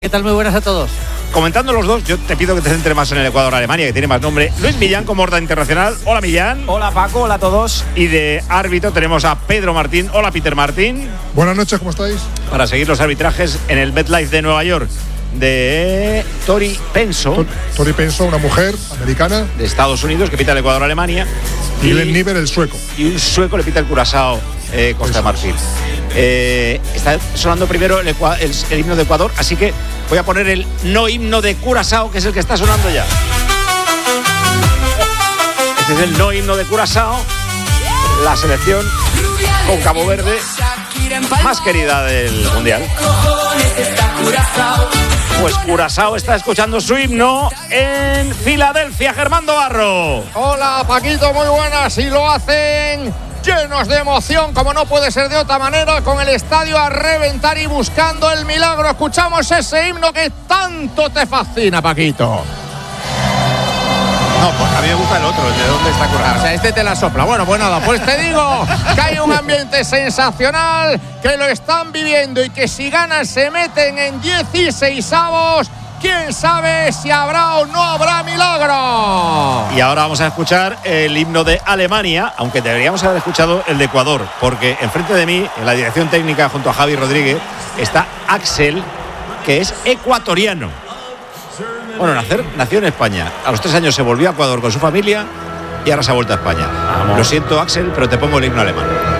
¿Qué tal? Muy buenas a todos. Comentando los dos, yo te pido que te centres más en el Ecuador-Alemania, que tiene más nombre. Luis Millán como Horta Internacional. Hola, Millán. Hola, Paco. Hola a todos. Y de árbitro tenemos a Pedro Martín. Hola, Peter Martín. Buenas noches, ¿cómo estáis? Para seguir los arbitrajes en el MetLife de Nueva York de Tori Penso. Tori Penso, una mujer americana. De Estados Unidos, que pita el Ecuador-Alemania. Y Glenn Niver, el sueco. Y un sueco le pita el Curazao, Costa de Marfil. Está sonando primero el himno de Ecuador, así que voy a poner el no himno de Curazao, que es el que está sonando ya. Este es el no himno de Curazao, la selección con Cabo Verde más querida del Mundial. Pues Curazao está escuchando su himno en Filadelfia. Germán Barro. Hola, Paquito, muy buenas. Y lo hacen llenos de emoción, como no puede ser de otra manera, con el estadio a reventar y buscando el milagro. Escuchamos ese himno que tanto te fascina, Paquito. No, pues a mí me gusta el otro, el de dónde está Curazao. O sea, este te la sopla. Bueno, pues nada, pues te digo que hay un ambiente sensacional, que lo están viviendo y que si ganan se meten en 16avos. ¿Quién sabe si habrá o no habrá milagro? Y ahora vamos a escuchar el himno de Alemania, aunque deberíamos haber escuchado el de Ecuador, porque enfrente de mí, en la dirección técnica, junto a Javi Rodríguez, está Axel, que es ecuatoriano. Bueno, nació en España. A los 3 años se volvió a Ecuador con su familia y ahora se ha vuelto a España. Vamos. Lo siento, Axel, pero te pongo el himno alemán.